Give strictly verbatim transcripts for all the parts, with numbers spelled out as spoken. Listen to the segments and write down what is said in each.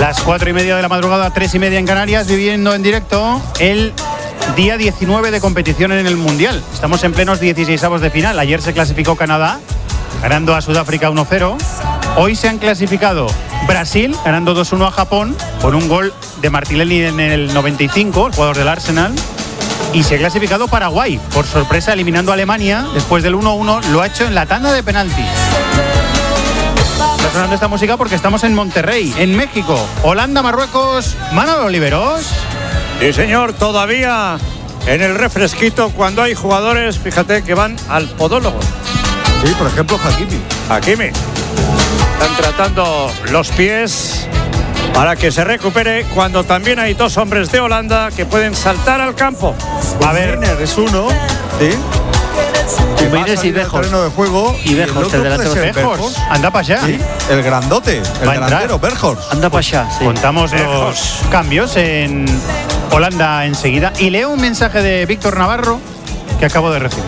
Las cuatro y media de la madrugada, tres y media en Canarias, viviendo en directo el día diecinueve de competición en el Mundial. Estamos en plenos dieciseisavos de final. Ayer se clasificó Canadá, ganando a Sudáfrica uno cero. Hoy se han clasificado Brasil, ganando dos uno a Japón, por un gol de Martinelli en el noventa y cinco, el jugador del Arsenal. Y se ha clasificado Paraguay, por sorpresa, eliminando a Alemania después del uno uno. Lo ha hecho en la tanda de penaltis. Está sonando esta música porque estamos en Monterrey, en México. Holanda, Marruecos, Manolo Oliveros. Sí, señor, todavía en el refresquito cuando hay jugadores, fíjate, que van al podólogo. Sí, por ejemplo, Hakimi. Hakimi. Están tratando los pies para que se recupere, cuando también hay dos hombres de Holanda que pueden saltar al campo. A ver, es uno, ¿sí? Humines y Bejos. De juego, y Bejos, el delantero Bejos. Anda para allá. Sí, el grandote, el delantero, Bejos. Anda para allá, sí. Contamos Bejos. Los cambios en Holanda enseguida. Y leo un mensaje de Víctor Navarro que acabo de recibir.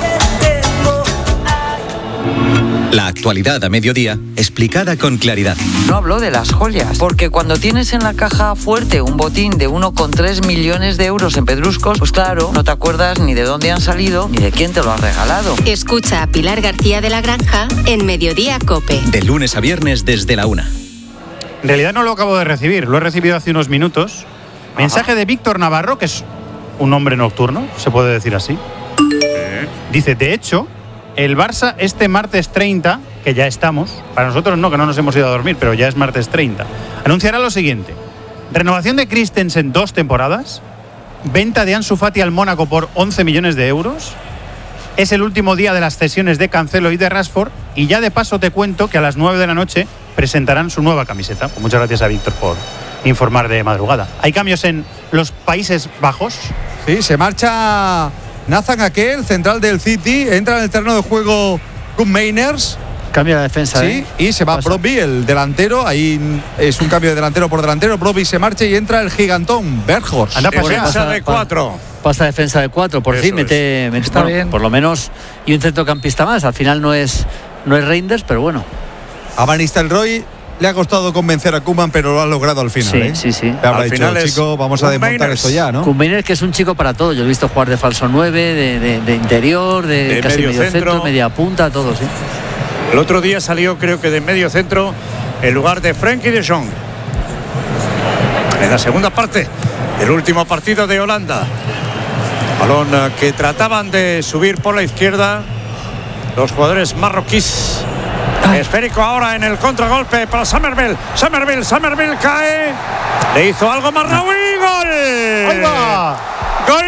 La actualidad a mediodía, explicada con claridad. No hablo de las joyas, porque cuando tienes en la caja fuerte un botín de uno coma tres millones de euros en pedruscos, pues claro, no te acuerdas ni de dónde han salido ni de quién te lo ha regalado. Escucha a Pilar García de la Granja en Mediodía COPE. De lunes a viernes desde la una. En realidad no lo acabo de recibir, lo he recibido hace unos minutos. Mensaje de Víctor Navarro, que es un hombre nocturno, se puede decir así. Dice, de hecho, el Barça este martes treinta, que ya estamos, para nosotros no, que no nos hemos ido a dormir, pero ya es martes treinta, anunciará lo siguiente: renovación de Christensen dos temporadas, venta de Ansu Fati al Mónaco por once millones de euros, es el último día de las cesiones de Cancelo y de Rashford, y ya de paso te cuento que a las nueve de la noche presentarán su nueva camiseta. Pues muchas gracias a Víctor por informar de madrugada. ¿Hay cambios en los Países Bajos? Sí, se marcha Nathan Ake, el central del City, entra en el terreno de juego con Mainers. Cambia la defensa, Sí, ¿eh? y se va Brobbey, el delantero. Ahí es un cambio de delantero por delantero. Brobbey se marcha y entra el gigantón Berghorst. Anda para allá. Defensa de cuatro. Pasa defensa de cuatro, por Eso fin, mete, mete Está bueno, bien. por lo menos, y un centrocampista más. Al final no es, no es Reinders, pero bueno. A Van Nistelrooy le ha costado convencer a Koeman, pero lo ha logrado al final. Sí, ¿eh? sí, sí. Le habrá Al dicho, final es chico, vamos a un desmontar Mainers. esto ya, ¿no? Koeman, que es un chico para todo. Yo he visto jugar de falso nueve, de, de, de interior, de, De casi medio medio centro, centro. media punta, todo, sí. El otro día salió, creo que de medio centro, en lugar de Frenkie de Jong. En la segunda parte, el último partido de Holanda. Balón eh, que trataban de subir por la izquierda los jugadores marroquíes. Esférico ahora en el contragolpe para Somerville. Somerville, Somerville cae. Le hizo algo Marraoui. ¡Gol! ¡Ahí va! ¡Gol!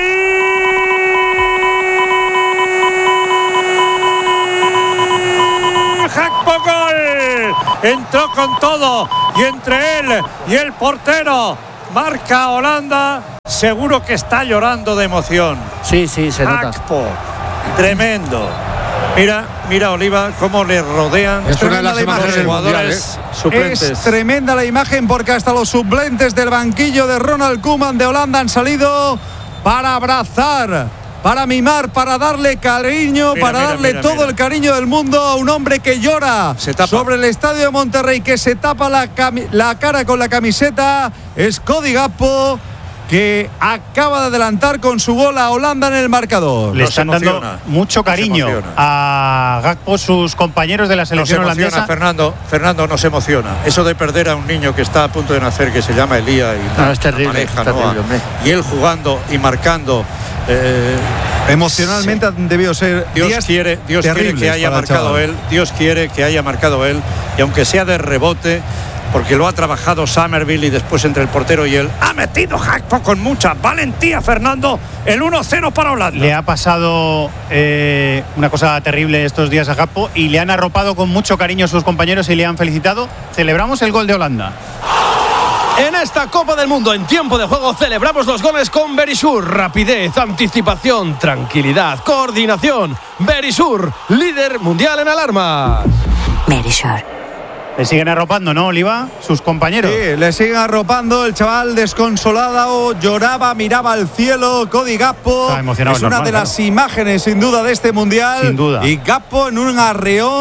Gakpo, gol. Entró con todo y entre él y el portero marca Holanda. Seguro que está llorando de emoción. Sí, sí, se nota. Gakpo, tremendo. Mira, mira Oliva cómo le rodean. Es una de las imágenes los del jugadores suplentes. Es tremenda la imagen porque hasta los suplentes del banquillo de Ronald Koeman de Holanda han salido para abrazar, para mimar, para darle cariño, Mira, para mira, darle mira, todo mira. el cariño del mundo a un hombre que llora Se tapa. sobre el estadio de Monterrey, que se tapa la, cami- la cara con la camiseta. Es Cody Gakpo, que acaba de adelantar con su gol a Holanda en el marcador. Le Nos están dando emociona. mucho Nos cariño emociona. a Gakpo, sus compañeros de la Nos selección emociona, holandesa. Fernando. Fernando nos emociona. Eso de perder a un niño que está a punto de nacer, que se llama Elías y No, la- es terrible, la maneja, es ¿no? terrible, hombre. Y él jugando y marcando. eh, Emocionalmente han debido ser Dios días quiere, Dios quiere terribles que haya para el marcado chaval. él. Dios quiere que haya marcado él. Y aunque sea de rebote, porque lo ha trabajado Somerville y después entre el portero y él, ha metido Gakpo con mucha valentía, Fernando. El uno cero para Holanda. Le ha pasado eh, una cosa terrible estos días a Gakpo y le han arropado con mucho cariño sus compañeros y le han felicitado. Celebramos el gol de Holanda. En esta Copa del Mundo, en tiempo de juego, celebramos los goles con Verisur. Rapidez, anticipación, tranquilidad, coordinación. Verisur, líder mundial en alarmas. Verisur. Le siguen arropando, ¿no, Oliva? Sus compañeros. Sí, le siguen arropando. El chaval desconsolado lloraba, miraba al cielo. Cody Gakpo Está emocionado, es una normal, de claro. las imágenes sin duda de este mundial. Sin duda. Y Gakpo en un arreón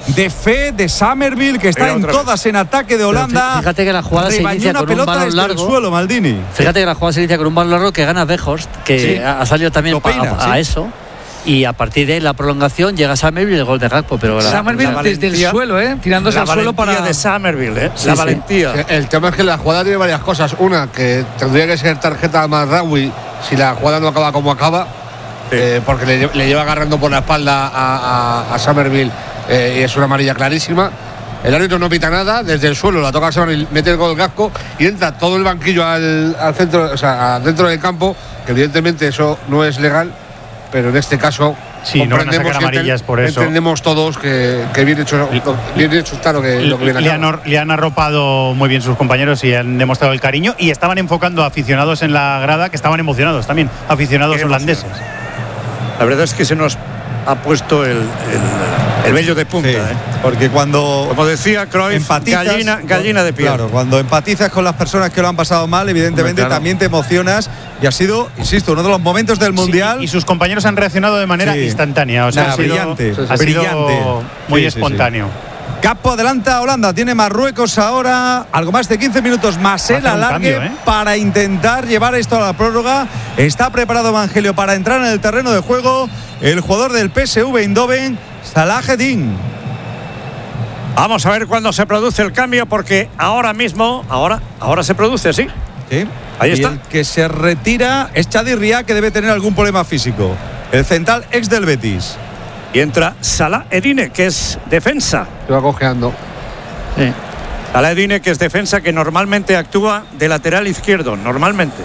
de fe de Summerville, que está Mira, en otra todas vez. en ataque de Holanda. Fíjate que la jugada se Rebañó inicia una con un pelota balón desde el largo. suelo, Maldini. Fíjate que la jugada se inicia con un balón largo que gana Weghorst, que Sí. ha ha salido también Lo pa- peina, a, a sí. eso. Y a partir de la prolongación llega Summerville y el gol de Gakpo. Pero la- Summerville la desde el valentía- suelo, ¿eh? Tirándose La al suelo valentía para. de Summerville, ¿eh? Sí, la sí. valentía. El tema es que la jugada tiene varias cosas. Una, que tendría que ser tarjeta más Rawi si la jugada no acaba como acaba, Sí. eh, porque le, le lleva agarrando por la espalda a, a, a Summerville eh, y es una amarilla clarísima. El árbitro no pita nada, desde el suelo la toca a Summerville, mete el gol Gakpo y entra todo el banquillo al, al centro, o sea, dentro del campo, que evidentemente eso no es legal, pero en este caso. Sí, no van a sacar comprendemos y enten- amarillas por eso. Entendemos todos que, que bien hecho, bien hecho está lo que, lo que viene a Le cabo. han, le han arropado muy bien sus compañeros y han demostrado el cariño y estaban enfocando a aficionados en la grada que estaban emocionados también, aficionados Qué holandeses. La verdad es que se nos ha puesto el, el, el vello de punta, Sí, ¿eh? porque cuando Como decía Cruyff, empatizas, gallina, gallina de piel. Claro, cuando empatizas con las personas que lo han pasado mal, evidentemente Hombre, claro. también te emocionas y ha sido, insisto, uno de los momentos del mundial. Sí, y sus compañeros han reaccionado de manera Sí. instantánea. O sea, Nada, ha sido, brillante, ha sido brillante. muy Sí, sí, sí. espontáneo. Gakpo adelanta a Holanda, tiene Marruecos ahora, algo más de quince minutos más Va a el hacer un alargue cambio, ¿eh? para intentar llevar esto a la prórroga. Está preparado Evangelio para entrar en el terreno de juego el jugador del P S V Eindhoven, Salah Eddin. Vamos a ver cuándo se produce el cambio, porque ahora mismo, ahora, ahora se produce, sí. Sí. Ahí Y está. el que se retira es Chadi Ria, que debe tener algún problema físico. El central ex del Betis. Y entra Salah Eddine, que es defensa. Se va cojeando. Sí. Salah Eddine, que es defensa, que normalmente actúa de lateral izquierdo, normalmente.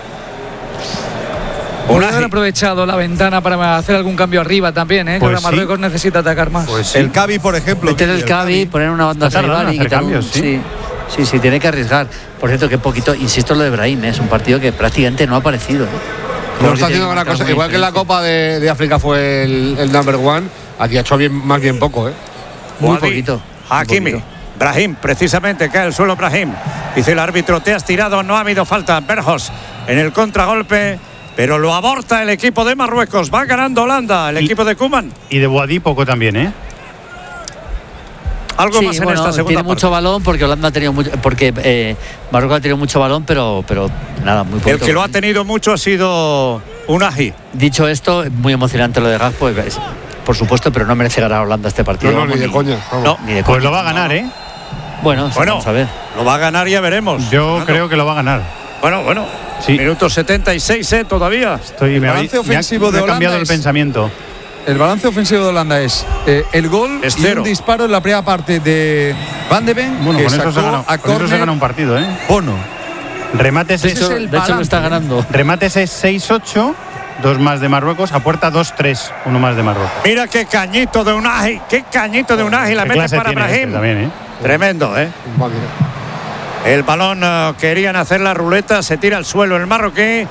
Podría haber Unai. aprovechado la ventana para hacer algún cambio arriba también, ¿eh? Que Pues ahora sí. Marruecos necesita atacar más. Pues El Cavi, por ejemplo. Meter el Miguel Cavi, poner una banda Está tardando rival en y hacer quitar un- cambios, sí. sí. Sí, sí, tiene que arriesgar. Por cierto, que poquito, insisto en lo de Brahim, ¿eh? Es un partido que prácticamente no ha aparecido. ¿eh? No Creo está que haciendo tiene gran que marcar cosa. una Igual que en la diferencia. Copa de, de África fue el, el number one, aquí ha hecho bien, más bien poco, ¿eh? Muy Wadi, poquito. muy Hakimi. poquito. Brahim, precisamente, cae al suelo Brahim. Dice el árbitro, te has tirado, no ha habido falta. Berjos en el contragolpe, pero lo aborta el equipo de Marruecos. Va ganando Holanda, el Y- equipo de Koeman. Y de Boadí poco también, ¿eh? Algo Sí, más en bueno, esta segunda tiene parte. mucho balón porque Holanda ha tenido mucho, porque eh, Marruecos ha tenido mucho balón, pero, pero nada, muy poco. El que lo ha tenido mucho ha sido Unai. Dicho esto, muy emocionante lo de Gakpo, es- por supuesto, pero no merece ganar Holanda este partido. No, no, vamos, ni de coña. vamos. No, ni de Pues coña. lo va a ganar, ¿eh? Bueno, Bueno. vamos a ver. lo va a ganar, ya veremos. Yo Claro. creo que lo va a ganar. Bueno, bueno. Sí. Minuto setenta y seis, ¿eh? Todavía. Estoy, El me balance habéis- me ha- ofensivo de me ha Holanda cambiado el es- pensamiento. El balance ofensivo de Holanda es eh, el gol Es y cero. un disparo en la primera parte de Van de Ven, Bueno, que con eso, se sacó gana, a con eso se córner gana un partido, ¿eh? Bono. Remates De Ese hecho, es el de hecho lo está balance, ¿eh? ganando. Remates es seis ocho, dos más de Marruecos, a puerta dos tres, uno más de Marruecos. Mira qué cañito de Unai. Qué cañito de Unai. La ¿Qué mete clase para tiene este Brahim. también, ¿eh? Tremendo, ¿eh? Máquina. El balón, eh, querían hacer la ruleta, se tira al suelo el marroquí